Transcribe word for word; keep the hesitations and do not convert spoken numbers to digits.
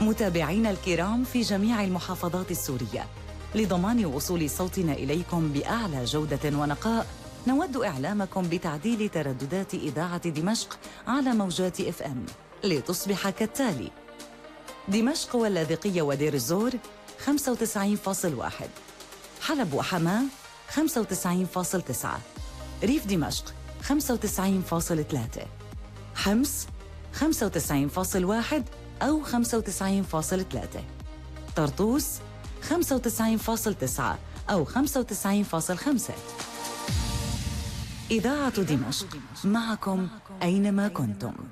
متابعينا الكرام في جميع المحافظات السورية، لضمان وصول صوتنا إليكم بأعلى جودة ونقاء، نود إعلامكم بتعديل ترددات إذاعة دمشق على موجات إف إم لتصبح كالتالي: دمشق واللاذقية ودير الزور خمسة وتسعين فاصل واحد، حلب وحماة خمسة وتسعين فاصل تسعة، ريف دمشق خمسة وتسعين فاصل ثلاثة، حمص خمسة وتسعين فاصل واحد أو خمسة وتسعين فاصل ثلاثة، طرطوس خمسة وتسعين فاصل تسعة أو خمسة وتسعين فاصل خمسة. إذاعة دمشق، معكم أينما كنتم.